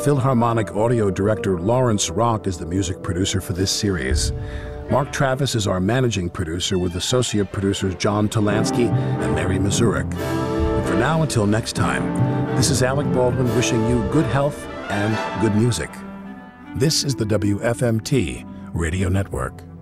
Philharmonic audio director Lawrence Rock is the music producer for this series. Mark Travis is our managing producer with associate producers John Talansky and Mary Mazurek. And for now, until next time, this is Alec Baldwin wishing you good health and good music. This is the WFMT Radio Network.